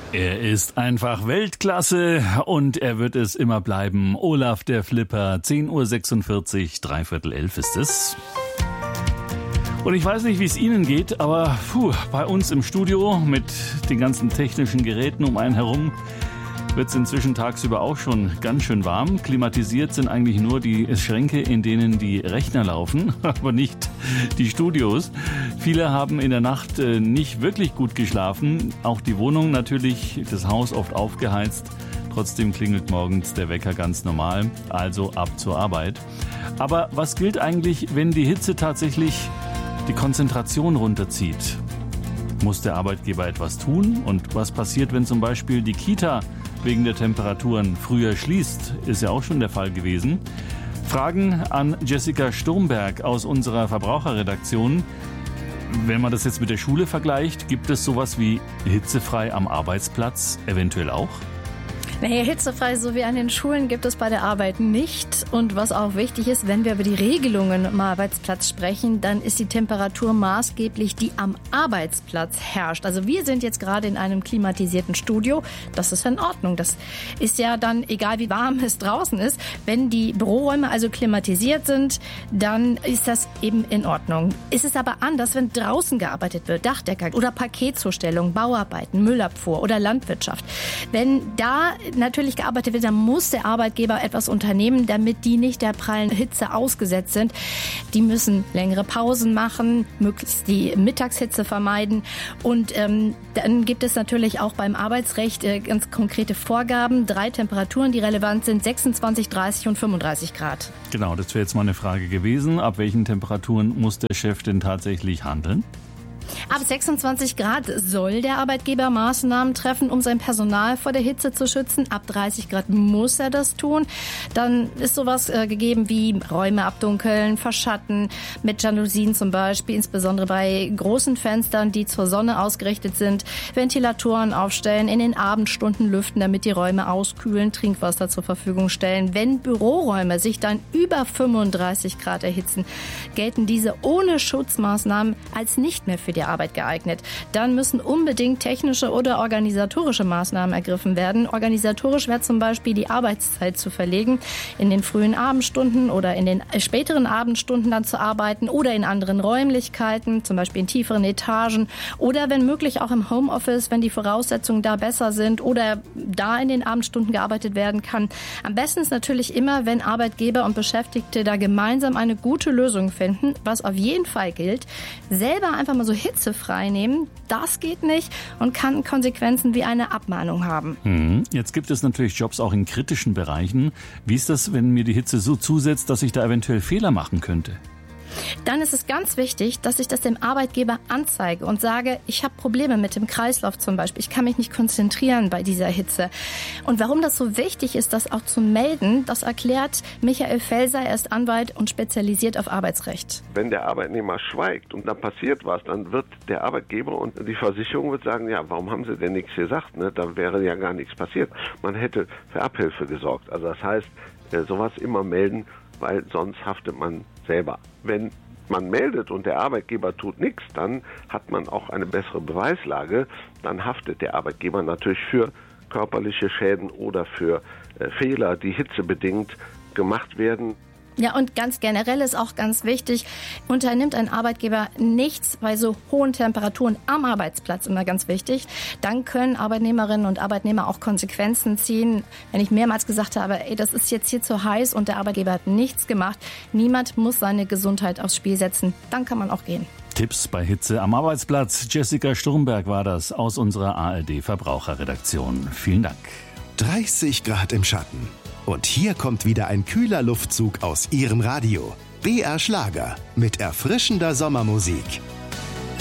Er ist einfach Weltklasse und er wird es immer bleiben. Olaf der Flipper, 10.46 Uhr, 10:45 ist es. Und ich weiß nicht, wie es Ihnen geht, aber bei uns im Studio mit den ganzen technischen Geräten um einen herum wird es inzwischen tagsüber auch schon ganz schön warm. Klimatisiert sind eigentlich nur die Schränke, in denen die Rechner laufen, aber nicht die Studios. Viele haben in der Nacht nicht wirklich gut geschlafen. Auch die Wohnung natürlich, das Haus oft aufgeheizt. Trotzdem klingelt morgens der Wecker ganz normal, also ab zur Arbeit. Aber was gilt eigentlich, wenn die Hitze tatsächlich die Konzentration runterzieht? Muss der Arbeitgeber etwas tun? Und was passiert, wenn zum Beispiel die Kita wegen der Temperaturen früher schließt? Ist ja auch schon der Fall gewesen. Fragen an Jessica Sturmberg aus unserer Verbraucherredaktion. Wenn man das jetzt mit der Schule vergleicht, gibt es sowas wie hitzefrei am Arbeitsplatz eventuell auch? Naja, hitzefrei so wie an den Schulen gibt es bei der Arbeit nicht. Und was auch wichtig ist, wenn wir über die Regelungen am Arbeitsplatz sprechen, dann ist die Temperatur maßgeblich, die am Arbeitsplatz herrscht. Also wir sind jetzt gerade in einem klimatisierten Studio. Das ist in Ordnung. Das ist ja dann, egal wie warm es draußen ist, wenn die Büroräume also klimatisiert sind, dann ist das eben in Ordnung. Es ist aber anders, wenn draußen gearbeitet wird, Dachdecker oder Paketzustellung, Bauarbeiten, Müllabfuhr oder Landwirtschaft. Wenn da natürlich gearbeitet wird, dann muss der Arbeitgeber etwas unternehmen, damit die nicht der prallen Hitze ausgesetzt sind. Die müssen längere Pausen machen, möglichst die Mittagshitze vermeiden. Und dann gibt es natürlich auch beim Arbeitsrecht ganz konkrete Vorgaben. 3 Temperaturen, die relevant sind, 26, 30 und 35 Grad. Genau, das wäre jetzt mal eine Frage gewesen. Ab welchen Temperaturen muss der Chef denn tatsächlich handeln? Ab 26 Grad soll der Arbeitgeber Maßnahmen treffen, um sein Personal vor der Hitze zu schützen. Ab 30 Grad muss er das tun. Dann ist sowas gegeben wie Räume abdunkeln, verschatten, mit Jalousien zum Beispiel, insbesondere bei großen Fenstern, die zur Sonne ausgerichtet sind, Ventilatoren aufstellen, in den Abendstunden lüften, damit die Räume auskühlen, Trinkwasser zur Verfügung stellen. Wenn Büroräume sich dann über 35 Grad erhitzen, gelten diese ohne Schutzmaßnahmen als nicht mehr für die Arbeit geeignet. Dann müssen unbedingt technische oder organisatorische Maßnahmen ergriffen werden. Organisatorisch wäre zum Beispiel die Arbeitszeit zu verlegen, in den frühen Abendstunden oder in den späteren Abendstunden dann zu arbeiten oder in anderen Räumlichkeiten, zum Beispiel in tieferen Etagen oder wenn möglich auch im Homeoffice, wenn die Voraussetzungen da besser sind oder da in den Abendstunden gearbeitet werden kann. Am besten ist natürlich immer, wenn Arbeitgeber und Beschäftigte da gemeinsam eine gute Lösung finden. Was auf jeden Fall gilt, selber einfach mal so hitzefrei nehmen, das geht nicht und kann Konsequenzen wie eine Abmahnung haben. Jetzt gibt es natürlich Jobs auch in kritischen Bereichen. Wie ist das, wenn mir die Hitze so zusetzt, dass ich da eventuell Fehler machen könnte? Dann ist es ganz wichtig, dass ich das dem Arbeitgeber anzeige und sage, ich habe Probleme mit dem Kreislauf zum Beispiel. Ich kann mich nicht konzentrieren bei dieser Hitze. Und warum das so wichtig ist, das auch zu melden, das erklärt Michael Felser. Er ist Anwalt und spezialisiert auf Arbeitsrecht. Wenn der Arbeitnehmer schweigt und dann passiert was, dann wird der Arbeitgeber und die Versicherung wird sagen, ja, warum haben Sie denn nichts gesagt? Ne? Da wäre ja gar nichts passiert. Man hätte für Abhilfe gesorgt. Also das heißt, sowas immer melden, weil sonst haftet man selber. Wenn man meldet und der Arbeitgeber tut nichts, dann hat man auch eine bessere Beweislage. Dann haftet der Arbeitgeber natürlich für körperliche Schäden oder für Fehler, die hitzebedingt gemacht werden. Ja, und ganz generell ist auch ganz wichtig, unternimmt ein Arbeitgeber nichts bei so hohen Temperaturen am Arbeitsplatz, immer ganz wichtig. Dann können Arbeitnehmerinnen und Arbeitnehmer auch Konsequenzen ziehen. Wenn ich mehrmals gesagt habe, das ist jetzt hier zu heiß und der Arbeitgeber hat nichts gemacht, niemand muss seine Gesundheit aufs Spiel setzen, dann kann man auch gehen. Tipps bei Hitze am Arbeitsplatz. Jessica Sturmberg war das aus unserer ARD Verbraucherredaktion. Vielen Dank. 30 Grad im Schatten. Und hier kommt wieder ein kühler Luftzug aus Ihrem Radio. BR Schlager mit erfrischender Sommermusik.